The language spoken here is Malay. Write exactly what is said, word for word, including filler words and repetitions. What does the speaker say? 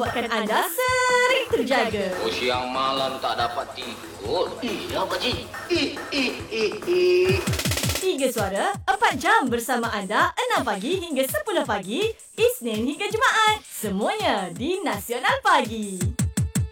membuatkan anda sering terjaga. Oh, siang malam tak dapat tidur. Iya, Pakcik. Eh, eh, eh, eh. Tiga Suara, empat jam bersama anda, enam pagi hingga sepuluh pagi, Isnin hingga Jumaat. Semuanya di Nasional Pagi.